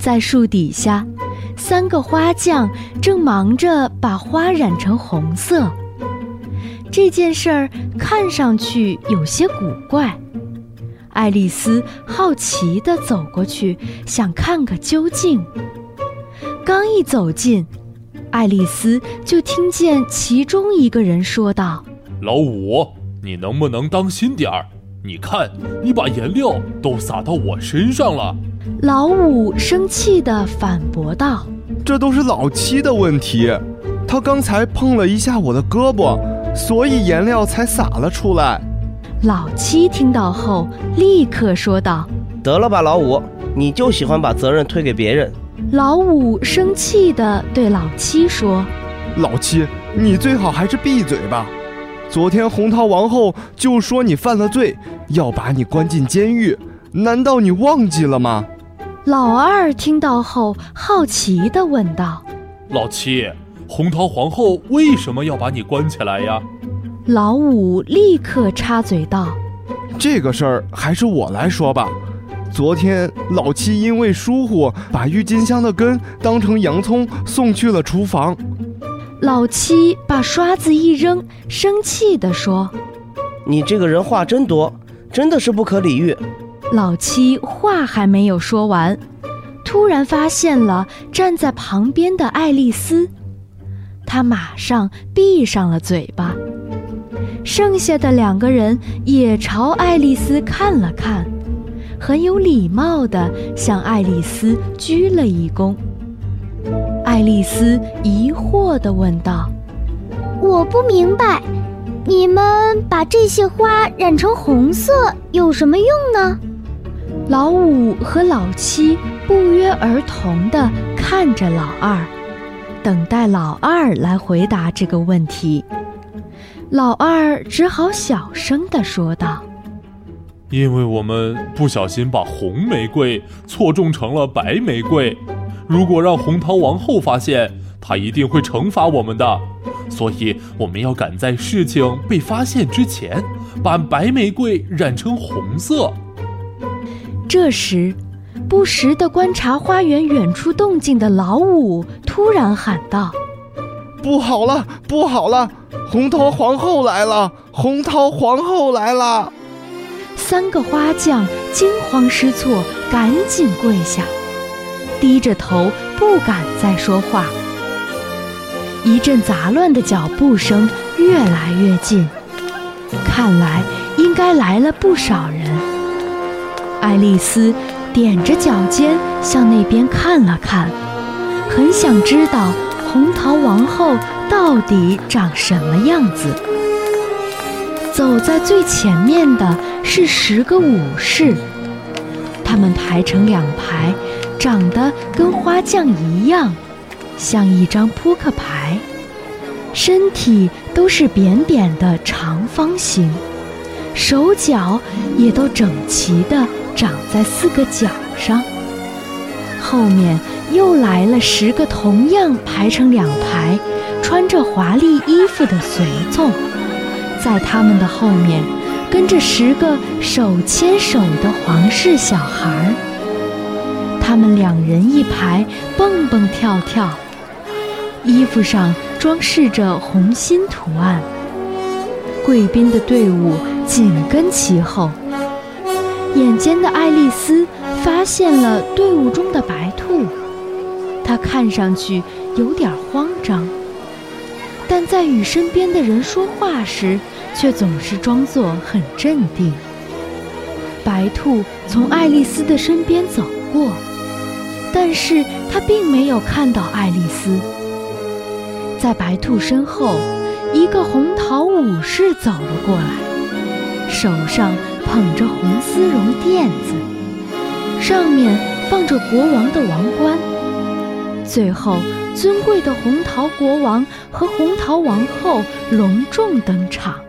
在树底下，3个花匠正忙着把花染成红色。这件事儿看上去有些古怪。爱丽丝好奇地走过去，想看个究竟。刚一走近，爱丽丝就听见其中一个人说道：“ 老五，你能不能当心点儿？你看，你把颜料都洒到我身上了。” 老五生气地反驳道：“ 这都是老七的问题，他刚才碰了一下我的胳膊，所以颜料才洒了出来。” 老七听到后立刻说道：“ 得了吧，老五，你就喜欢把责任推给别人。” 老五生气地对老七说：“ 老七，你最好还是闭嘴吧。昨天红桃王后就说你犯了罪，要把你关进监狱，难道你忘记了吗？” 老二听到后好奇地问道：“ 老七，红桃皇后为什么要把你关起来呀？” 老五立刻插嘴道：“ 这个事儿还是我来说吧。昨天老七因为疏忽，把郁金香的根当成洋葱送去了厨房。” 老七把刷子一扔，生气地说：“ 你这个人话真多，真的是不可理喻。” 老七话还没有说完，突然发现了站在旁边的爱丽丝，她马上闭上了嘴巴。剩下的2个人也朝爱丽丝看了看，很有礼貌地向爱丽丝鞠了一躬。爱丽丝疑惑地问道：“ 我不明白，你们把这些花染成红色有什么用呢？” 老五和老七不约而同地看着老二，等待老二来回答这个问题。老二只好小声地说道：“ 因为我们不小心把红玫瑰错种成了白玫瑰，如果让红桃王后发现，她一定会惩罚我们的，所以我们要赶在事情被发现之前，把白玫瑰染成红色。” 这时，不时地观察花园远处动静的老五突然喊道：“ 不好了，不好了！红桃皇后来了！红桃皇后来了 ！”3个花匠惊慌失措，赶紧跪下，低着头不敢再说话。一阵杂乱的脚步声越来越近，看来应该来了不少人。爱丽丝踮着脚尖向那边看了看，很想知道红桃王后到底长什么样子。走在最前面的是10个武士，他们排成2排，长得跟花匠一样，像一张扑克牌，身体都是扁扁的长方形，手脚也都整齐地长在4个角上。后面又来了10个同样排成2排，穿着华丽衣服的随从，在他们的后面跟着10个手牵手的皇室小孩，他们2人一排，蹦蹦跳跳，衣服上装饰着红心图案。贵宾的队伍紧跟其后。眼尖的爱丽丝发现了队伍中的白兔，她看上去有点慌张，但在与身边的人说话时，却总是装作很镇定。白兔从爱丽丝的身边走过，但是她并没有看到爱丽丝。在白兔身后，一个红桃武士走了过来，手上捧着红丝绒垫子，上面放着国王的王冠。最后，尊贵的红桃国王和红桃王后隆重登场。